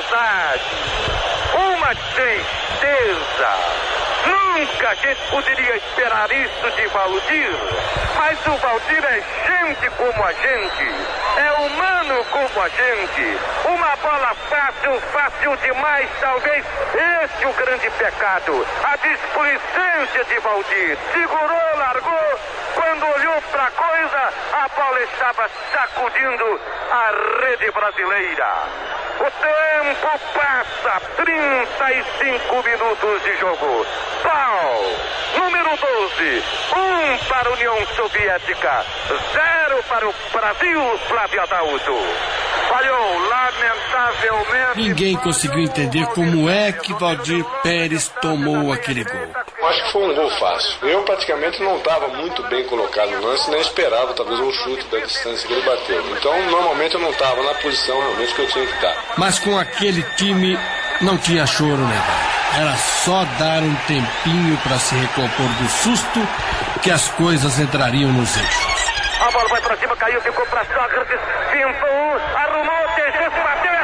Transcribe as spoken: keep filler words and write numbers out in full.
crueldade, uma tristeza. Nunca a gente poderia esperar isso de Valdir, mas o Valdir é gente como a gente, é humano como a gente. Uma bola fácil, fácil demais, talvez esse é o grande pecado. A displicência de Valdir, segurou, largou, quando olhou para a coisa, a bola estava sacudindo a rede brasileira. O tempo passa, trinta e cinco minutos de jogo. Pau, número doze, um para a União Soviética, zero para o Brasil, Flávio Adalto. Falhou, lamentavelmente. Ninguém conseguiu entender como é que Valdir Pérez tomou aquele gol. Acho que foi um gol fácil. Eu praticamente não estava muito bem colocado no lance, nem esperava talvez um chute da distância que ele bateu. Então, normalmente eu não estava na posição realmente que eu tinha que estar. Mas com aquele time não tinha choro, né? Era só dar um tempinho para se recompor do susto que as coisas entrariam nos eixos. A bola vai para cima, caiu, ficou para Sócrates, pintou, arrumou, deixou, bateu.